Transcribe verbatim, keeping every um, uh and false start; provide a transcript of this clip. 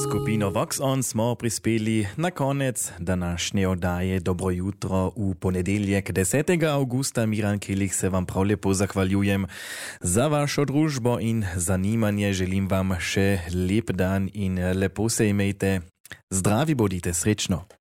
Skupino Vox On smo prispeli na konec današnje oddaje Dobro jutro v ponedeljek desetega augusta. Miran Kelich se vam prav lepo zahvaljujem za vašo družbo in zanimanje. Želim vam še lep dan in lepo se imejte. Zdravi bodite, srečno.